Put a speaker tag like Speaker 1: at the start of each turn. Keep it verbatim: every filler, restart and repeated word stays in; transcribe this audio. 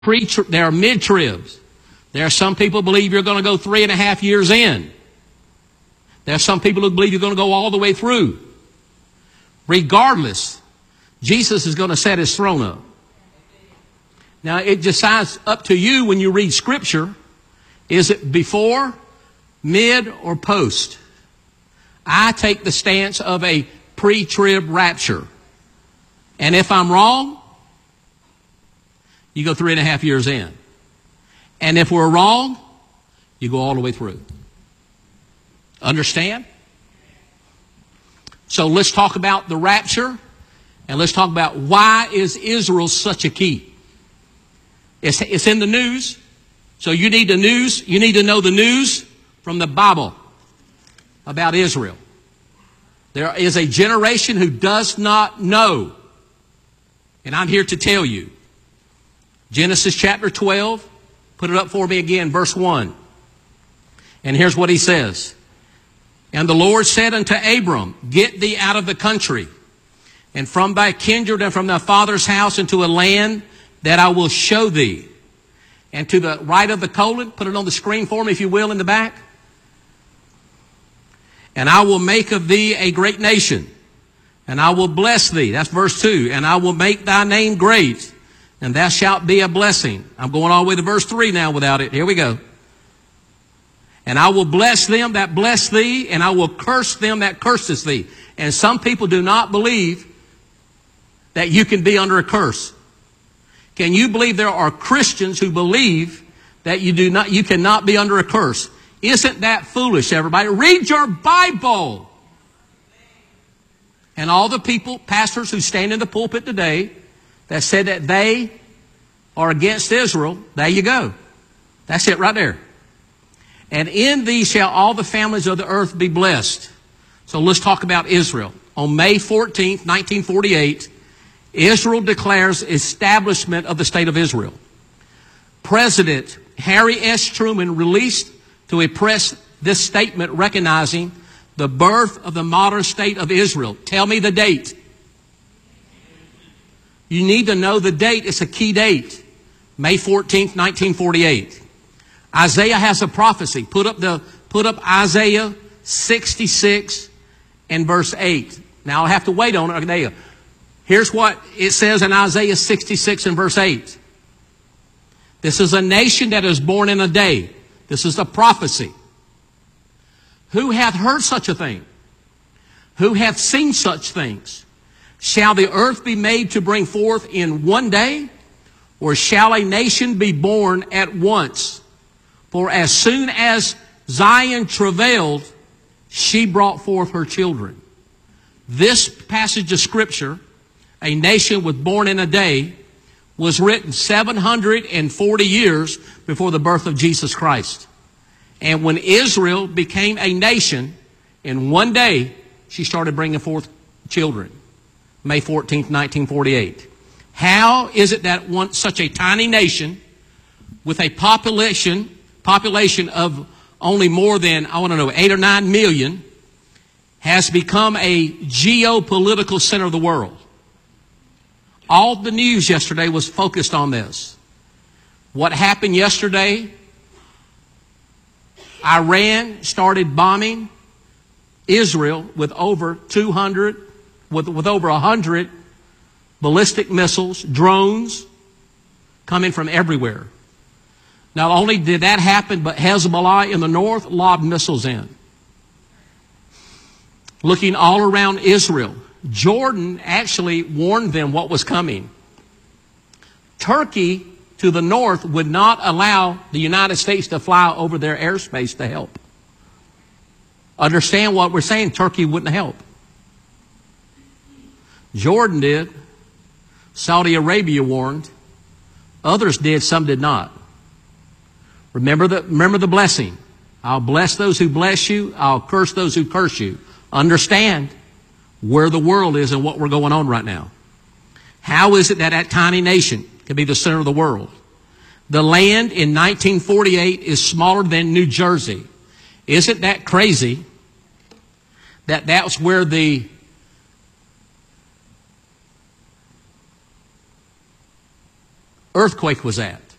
Speaker 1: pre there are mid-tribs. There are some people who believe you're going to go three and a half years in. There are some people who believe you're going to go all the way through. Regardless, Jesus is going to set his throne up. Now, it decides up to you when you read Scripture. Is it before, mid, or post? I take the stance of a pre-trib rapture. And if I'm wrong, you go three and a half years in. And if we're wrong, you go all the way through. Understand? So let's talk about the rapture, and let's talk about why is Israel such a key. It's, it's in the news. So you need the news. You need to know the news from the Bible about Israel. There is a generation who does not know. And I'm here to tell you. Genesis chapter twelve. Put it up for me again, verse one. And here's what he says. And the Lord said unto Abram, get thee out of the country, and from thy kindred and from thy father's house into a land that I will show thee. And to the right of the colon, put it on the screen for me if you will in the back. And I will make of thee a great nation, and I will bless thee. That's verse two. And I will make thy name great, and thou shalt be a blessing. I'm going all the way to verse three now without it. Here we go. And I will bless them that bless thee, and I will curse them that curses thee. And some people do not believe that you can be under a curse. Can you believe there are Christians who believe that you do not, you cannot be under a curse? Isn't that foolish, everybody? Read your Bible. And all the people, pastors who stand in the pulpit today that said that they are against Israel, there you go. That's it right there. And in thee shall all the families of the earth be blessed. So let's talk about Israel. On May fourteenth, nineteen forty-eight, Israel declares establishment of the state of Israel. President Harry S. Truman released to a press this statement recognizing the birth of the modern state of Israel. Tell me the date. You need to know the date. It's a key date. May fourteenth, nineteen forty-eight. Isaiah has a prophecy. Put up the, put up Isaiah sixty-six and verse eight. Now I'll have to wait on it. Here's what it says in Isaiah sixty-six and verse eight. This is a nation that is born in a day. This is a prophecy. Who hath heard such a thing? Who hath seen such things? Shall the earth be made to bring forth in one day? Or shall a nation be born at once? For as soon as Zion travailed, she brought forth her children. This passage of Scripture, a nation was born in a day, was written seven hundred forty years before the birth of Jesus Christ. And when Israel became a nation, in one day, she started bringing forth children. May fourteenth, nineteen forty-eight. How is it that one, such a tiny nation with a population, population of only more than, I want to know, eight or nine million, has become a geopolitical center of the world? All the news yesterday was focused on this. What happened yesterday? Iran started bombing Israel with over two hundred, with, with over one hundred ballistic missiles, drones coming from everywhere. Not only did that happen, but Hezbollah in the north lobbed missiles in. Looking all around Israel, Jordan actually warned them what was coming. Turkey to the north would not allow the United States to fly over their airspace to help. Understand what we're saying? Turkey wouldn't help. Jordan did. Saudi Arabia warned. Others did, some did not. Remember the, remember the blessing. I'll bless those who bless you. I'll curse those who curse you. Understand where the world is and what we're going on right now. How is it that that tiny nation can be the center of the world? The land in nineteen forty-eight is smaller than New Jersey. Isn't that crazy that that's where the earthquake was at?